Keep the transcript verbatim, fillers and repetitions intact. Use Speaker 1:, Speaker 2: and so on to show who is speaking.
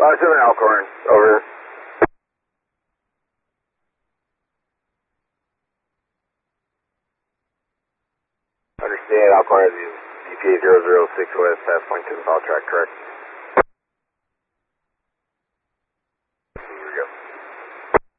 Speaker 1: five seven Alcorn, over. Understand, Alcorn has U P A zero zero six West, pass point to the foul track, correct?